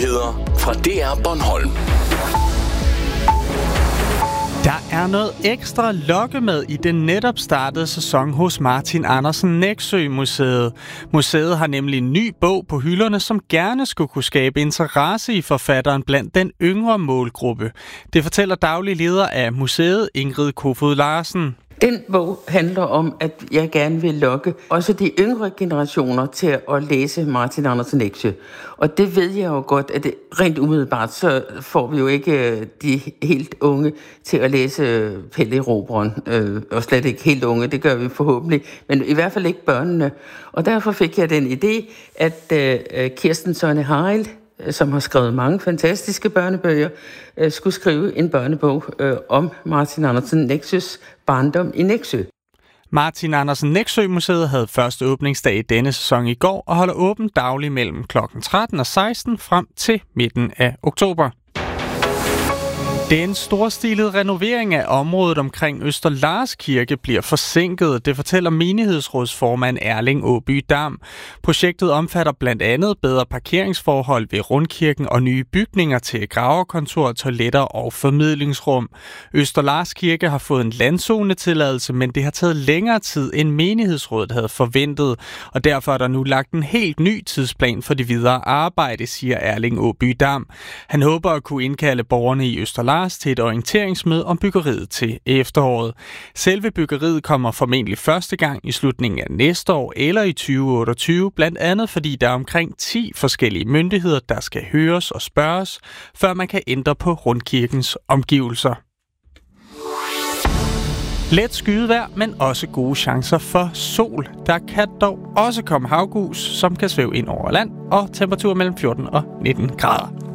nyheder fra DR Bornholm. Der er noget ekstra lokkemad i den netop startede sæson hos Martin Andersen Nexø Museet. Museet har nemlig en ny bog på hylderne, som gerne skulle kunne skabe interesse i forfatteren blandt den yngre målgruppe. Det fortæller daglig leder af museet, Ingrid Kofod Larsen. Den bog handler om, at jeg gerne vil lokke også de yngre generationer til at læse Martin Andersen Nexø. Og det ved jeg jo godt, at det rent umiddelbart, så får vi jo ikke de helt unge til at læse Pelle Erobreren. Og slet ikke helt unge, det gør vi forhåbentlig, men i hvert fald ikke børnene. Og derfor fik jeg den idé, at Kirsten Sonne Harald, som har skrevet mange fantastiske børnebøger, skulle skrive en børnebog om Martin Andersen Nexøs barndom i Nexø. Martin Andersen Nexø Museet havde første åbningsdag i denne sæson i går og holder åbent dagligt mellem kl. 13 og 16 frem til midten af oktober. Den storstilede renovering af området omkring Øster Lars Kirke bliver forsinket, det fortæller menighedsrådsformand Erling Åby Dam. Projektet omfatter blandt andet bedre parkeringsforhold ved Rundkirken og nye bygninger til graverkontor, toiletter og formidlingsrum. Øster Lars Kirke har fået en landzonetilladelse, men det har taget længere tid, end menighedsrådet havde forventet, og derfor er der nu lagt en helt ny tidsplan for det videre arbejde, siger Erling Åby Dam. Han håber at kunne indkalde borgerne i Øster Lars til et orienteringsmøde om byggeriet til efteråret. Selve byggeriet kommer formentlig første gang i slutningen af næste år eller i 2028, blandt andet fordi der er omkring 10 forskellige myndigheder, der skal høres og spørges, før man kan ændre på Rundkirkens omgivelser. Let skydevejr, men også gode chancer for sol. Der kan dog også komme havgus, som kan svæve ind over land, og temperatur mellem 14 og 19 grader.